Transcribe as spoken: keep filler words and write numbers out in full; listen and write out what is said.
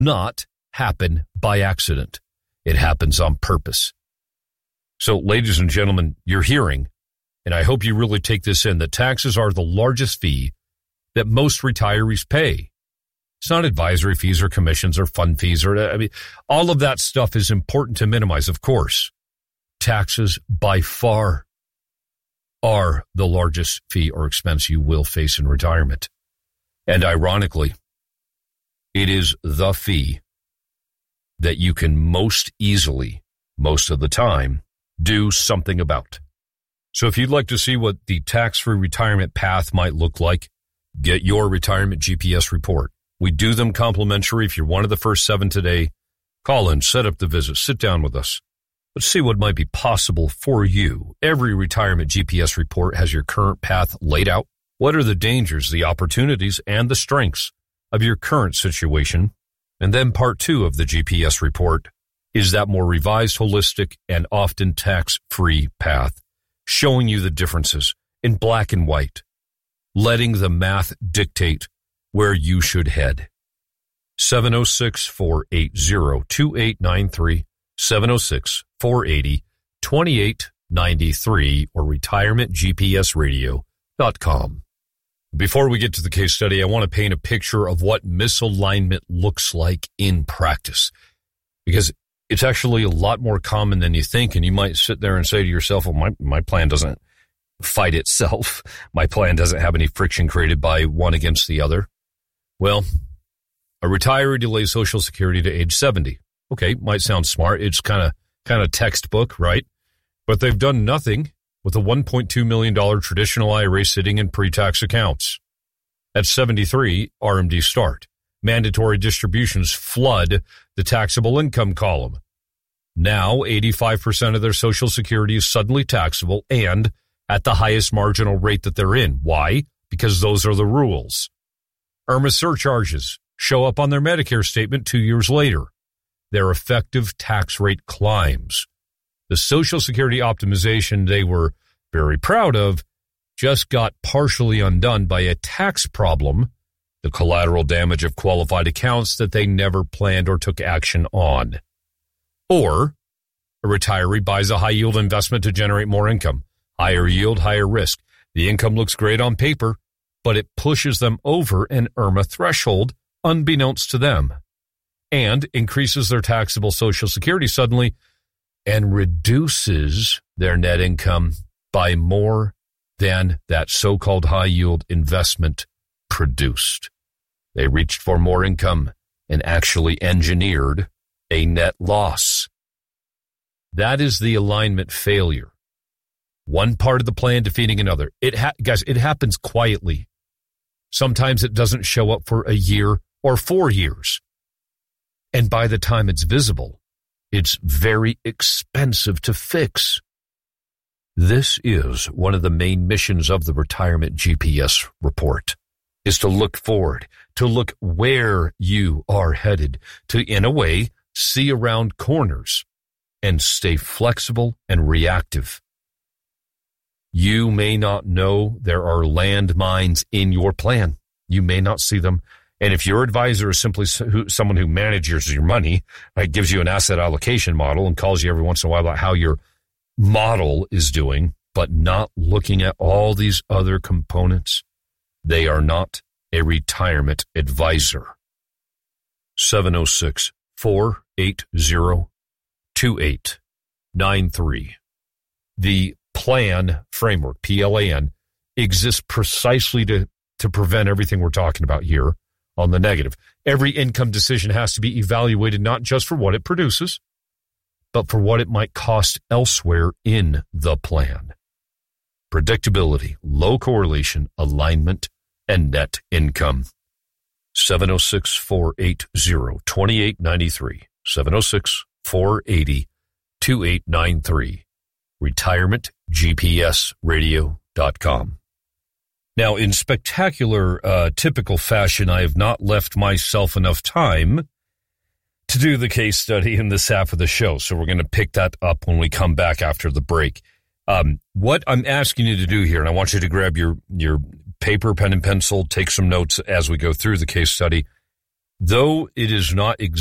not happen by accident. It happens on purpose. So, ladies and gentlemen, you're hearing, and I hope you really take this in, that taxes are the largest fee that most retirees pay. It's not advisory fees or commissions or fund fees or, I mean, all of that stuff is important to minimize, of course. Taxes by far are the largest fee or expense you will face in retirement. And ironically, it is the fee that you can most easily, most of the time, do something about. So if you'd like to see what the tax-free retirement path might look like, get your retirement G P S report. We do them complimentary. If you're one of the first seven today, call in, set up the visit, sit down with us. Let's see what might be possible for you. Every retirement G P S report has your current path laid out. What are the dangers, the opportunities, and the strengths of your current situation? And then part two of the G P S report is that more revised, holistic, and often tax-free path, showing you the differences in black and white, letting the math dictate where you should head. seven oh six, four eight zero, two eight nine three, seven oh six, four eight zero, two eight nine three, or retirement g p s radio dot com. Before we get to the case study, I want to paint a picture of what misalignment looks like in practice, because it's actually a lot more common than you think, and you might sit there and say to yourself, well, my, my plan doesn't fight itself. My plan doesn't have any friction created by one against the other. Well, a retiree delays Social Security to age seventy. Okay, might sound smart. It's kind of kind of textbook, right? But they've done nothing with a one point two million dollars traditional I R A sitting in pre-tax accounts. At seventy-three, R M D start. Mandatory distributions flood the taxable income column. Now, eighty-five percent of their Social Security is suddenly taxable and at the highest marginal rate that they're in. Why? Because those are the rules. I R M A surcharges show up on their Medicare statement two years later. Their effective tax rate climbs. The Social Security optimization they were very proud of just got partially undone by a tax problem, the collateral damage of qualified accounts that they never planned or took action on. Or a retiree buys a high-yield investment to generate more income. Higher yield, higher risk. The income looks great on paper, but it pushes them over an I R M A threshold unbeknownst to them and increases their taxable Social Security suddenly and reduces their net income by more than that so-called high-yield investment produced. They reached for more income and actually engineered a net loss. That is the alignment failure. One part of the plan defeating another. It ha- guys, it happens quietly. Sometimes it doesn't show up for a year or four years. And by the time it's visible, it's very expensive to fix. This is one of the main missions of the Retirement G P S report, is to look forward, to look where you are headed, to, in a way, see around corners and stay flexible and reactive. You may not know there are landmines in your plan. You may not see them. And if your advisor is simply someone who manages your money, right, gives you an asset allocation model and calls you every once in a while about how your model is doing, but not looking at all these other components, they are not a retirement advisor. seven oh six, four eight zero, two eight nine three. The plan framework, P L A N, exists precisely to, to prevent everything we're talking about here on the negative. Every income decision has to be evaluated not just for what it produces, but for what it might cost elsewhere in the plan. Predictability, low correlation, alignment, and net income. seven oh six, four eight zero, two eight nine three. seven oh six, four eight zero, two eight nine three. retirement g p s radio dot com. Now, in spectacular, uh, typical fashion, I have not left myself enough time to do the case study in this half of the show, so we're going to pick that up when we come back after the break. Um, what I'm asking you to do here, and I want you to grab your, your paper, pen, and pencil, take some notes as we go through the case study. Though it is not exactly